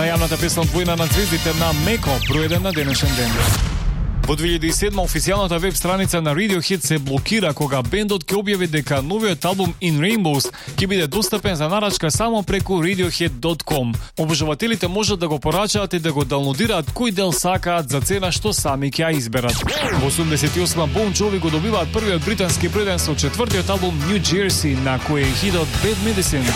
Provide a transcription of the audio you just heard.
најавната песна од Војна на звездите на Меко, број 1 на денешен ден. Во 2007 официјалната веб страница на Radiohead се блокира кога бендот ќе објави дека новиот албум In Rainbows ќе биде достапен за нарачка само преку radiohead.com. Обожавателите можат да го порачаат и да го даунлодираат кој дел сакаат за цена што сами ќе ја изберат. Во 88 Bon Jovi го добиваат првиот британски преден со четвртиот албум New Jersey, на кој е хитот Bad Medicine.